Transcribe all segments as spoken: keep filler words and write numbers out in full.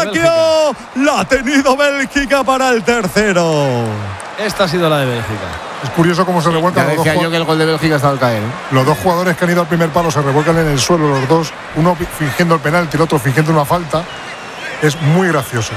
saqueó. La ha tenido Bélgica para el tercero. Esta ha sido la de Bélgica. Es curioso cómo se revuelcan los dos. Decía yo que el gol de Bélgica estaba al caer, ¿eh? Los dos jugadores que han ido al primer palo se revuelcan en el suelo, los dos, uno fingiendo el penalti, el otro fingiendo una falta. Es muy gracioso.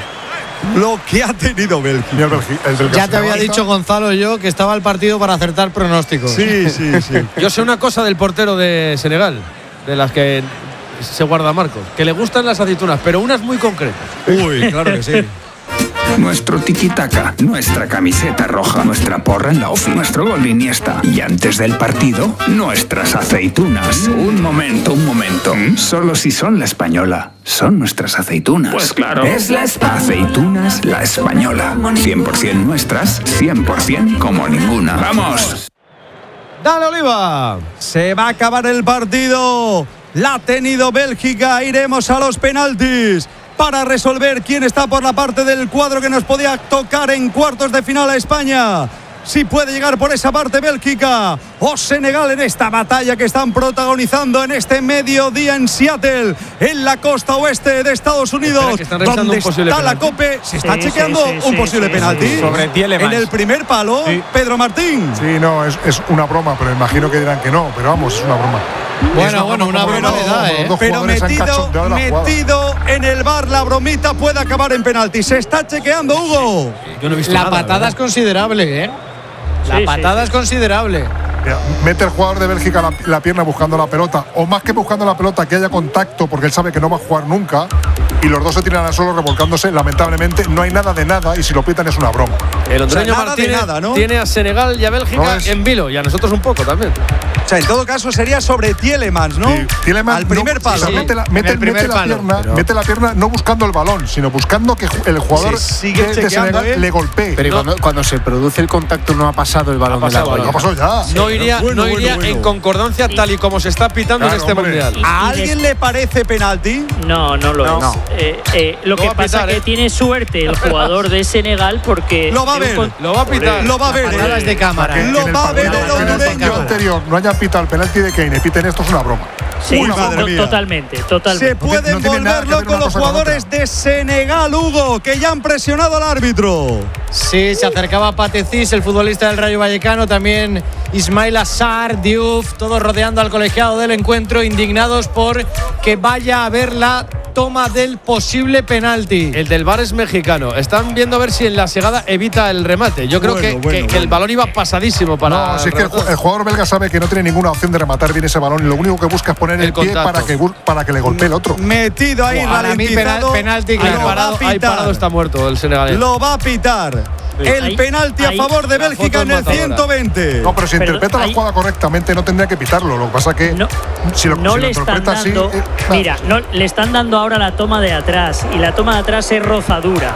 Lo que ha tenido Bélgica. El Belgi, el del ya te había dicho Gonzalo y yo que estaba el partido para acertar pronósticos. Sí, sí, sí. Yo sé una cosa del portero de Senegal, de las que se guarda Marcos, que le gustan las aceitunas, pero unas muy concretas. Uy, claro que sí. Nuestro tiki-taka, nuestra camiseta roja, nuestra porra en la ofi, nuestro gol de Iniesta. Y antes del partido, nuestras aceitunas. Un momento, un momento. Solo si son la española, son nuestras aceitunas. Pues claro. Es la espa- aceitunas la española. cien por ciento nuestras, cien por ciento como ninguna. ¡Vamos! ¡Dale, Oliva! Se va a acabar el partido. La ha tenido Bélgica. Iremos a los penaltis para resolver quién está por la parte del cuadro que nos podía tocar en cuartos de final a España. Si puede llegar por esa parte Bélgica o Senegal en esta batalla que están protagonizando en este mediodía en Seattle, en la costa oeste de Estados Unidos, donde está la COPE. Se está sí, chequeando sí, sí, un sí, posible sí, penalti sí, sí. Sobre Tielemans. en el primer palo. Sí. Pedro Martín. Sí, no, es, es una broma, pero imagino que dirán que no, pero vamos, es una broma. Bueno, bueno, una broma le da, ¿eh? Pero metido, metido en el bar, la bromita puede acabar en penalti. Se está chequeando, Hugo. Yo no he visto La nada, patada ¿verdad? es considerable, ¿eh? La Sí, patada sí, es considerable. Mete el jugador de Bélgica la, la pierna buscando la pelota, o más que buscando la pelota, que haya contacto, porque él sabe que no va a jugar nunca, y los dos se tiran al suelo revolcándose. Lamentablemente no hay nada de nada, y si lo pitan es una broma. El hondureño O sea, nada de Martínez nada, ¿no? tiene a Senegal y a Bélgica No es- en vilo, y a nosotros un poco también. O sea, en todo caso sería sobre Tielemans, ¿no? Sí, Tielemans Al primer no, palo. o sea, ¿no? mete, la, mete, el primer mete la palo, pierna, pero- mete la pierna no buscando el balón, sino buscando que ju- el jugador Se sigue de, de chequeando, Senegal ¿eh? le golpee. Pero No. cuando, cuando se produce el contacto no ha pasado el balón Ha de la pasado, raya. no pasó ya. No iría, bueno, no bueno, iría bueno. en concordancia tal y como se está pitando Claro, en este hombre. mundial. ¿A alguien le parece penalti? No, no lo No. es. No. Eh, eh, lo Lo que va a pasa pitar, es ¿eh? que tiene suerte el jugador de Senegal porque Lo va a de un ver. con- Lo va a pitar. Lo va a ver. Patadas ¿eh? de cámara. Que Lo en el va a ver partido- el que en el hondureño. partido anterior no hayan pitado el penalti de Kane, piten esto, es una broma. Sí, Uy, madre to- mía. totalmente, totalmente. Se puede no tiene nada que envolverlo ver con una los cosa con jugadores otra. de Senegal, Hugo, que ya han presionado al árbitro. Sí, se acercaba Patecís, el futbolista del Rayo Vallecano, también Ismail Assar, Diouf, todos rodeando al colegiado del encuentro, indignados por que vaya a ver la toma del posible penalti. El del V A R es mexicano. Están viendo a ver si en la segada evita el remate. Yo creo Bueno, que, bueno, que- que bueno. el balón iba pasadísimo para. No, si es que el, rematar. ju- el jugador belga sabe que no tiene ninguna opción de rematar bien ese balón y lo único que busca es poner el, El pie contacto. para que, bu- para que le golpee el otro. Metido ahí, Para mí, ralentizado. penal- penalti, Lo claro. Ahí va a parado, ahí pitar. parado está muerto el senegalés. Lo va a pitar. El Ahí- penalti a ahí- favor de la Bélgica foto en el es matadora. ciento veinte. No, pero si Perdón, interpreta ahí- la jugada correctamente no tendría que pitarlo. Lo que pasa que No, si lo, no si lo le están interpreta así, dando. eh, Mira, no, le están dando ahora la toma de atrás y la toma de atrás es rozadura.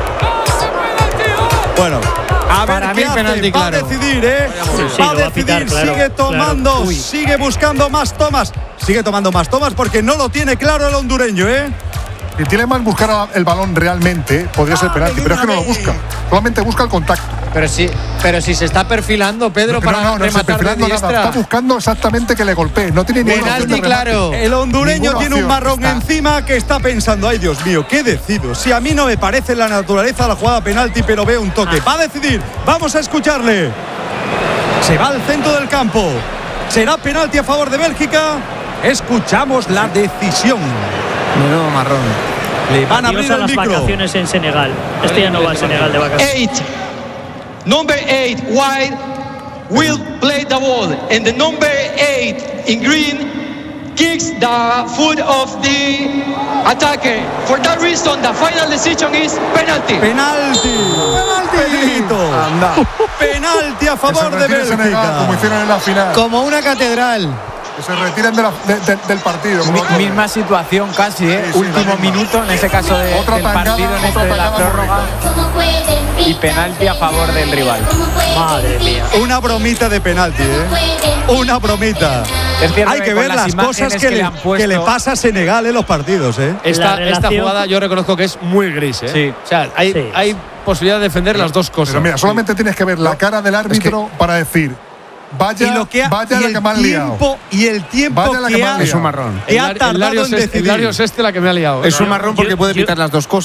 Bueno, a ver Para qué mí, hace. penalti, Va a claro. decidir, ¿eh? Sí, va a lo va a decidir, pitar, claro, sigue tomando, claro. Uy. sigue buscando más tomas. Sigue tomando más tomas porque no lo tiene claro el hondureño, ¿eh? si Tielemans buscara el balón realmente, podría ser penalti, pero es que no lo busca. Solamente busca el contacto. Pero sí, pero si se está perfilando Pedro Pero para no, no, no está rematar de perfilando nada. diestra. Está buscando exactamente que le golpee. No tiene ninguna opción de Penalti, remate. claro. El hondureño Ninguna tiene un opción. marrón Está. encima que está pensando, ay Dios mío, ¿qué decido? Si a mí no me parece la naturaleza la jugada penalti, pero veo un toque. Va a decidir, vamos a escucharle. Se va al centro del campo. ¿Será penalti a favor de Bélgica? Escuchamos la decisión. Menudo marrón. Le van a Adiós abrir a el las micro. vacaciones en Senegal. Este ya no va a Senegal de vacaciones. Eight. Number eight, white, will play the ball. And the number eight in green kicks the foot of the attacker. For that reason, the final decision is penalty. Penalti. Pedrito. Anda. Penalti a Que se favor de retire Senegal, Bélgica. como hicieron en la final. Como una catedral. Que se retiren de la- de- de- del partido. como Mi- otro. misma situación casi, ¿eh? Sí, sí, Último la misma. minuto, en ese caso de- Otra del tangada, partido, en este otra de la tangada prórroga. Y penalti a favor del rival. Madre mía. Una bromita de penalti, ¿eh? Una bromita. Es cierto Hay que con ver las imágenes cosas que, le le, han puesto- que le pasa a Senegal en los partidos, ¿eh? Esta, La esta relación- jugada yo reconozco que es muy gris, ¿eh? Sí. O sea, hay, Sí. hay posibilidad de defender las dos cosas. Pero mira, solamente tienes que ver la cara del árbitro para decir, vaya, Y lo que ha, vaya y la el que me han liado. tiempo y el tiempo Vaya la que que me han ha, liado. Es un marrón. que El ha Lar- el tardado Larios en es- decidir. el Larios este la que me ha liado. ¿eh? Es un marrón porque Yo- puede yo- pitar las dos cosas.